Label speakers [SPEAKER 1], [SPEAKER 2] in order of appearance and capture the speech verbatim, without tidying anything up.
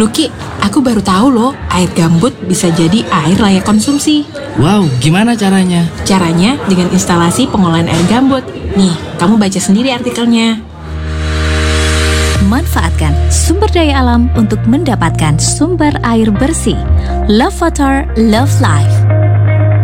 [SPEAKER 1] Luki, aku baru tahu loh, air gambut bisa jadi air layak konsumsi.
[SPEAKER 2] Wow, gimana caranya?
[SPEAKER 1] Caranya dengan instalasi pengolahan air gambut. Nih, kamu baca sendiri artikelnya.
[SPEAKER 3] Manfaatkan sumber daya alam untuk mendapatkan sumber air bersih. Love Water, Love Life.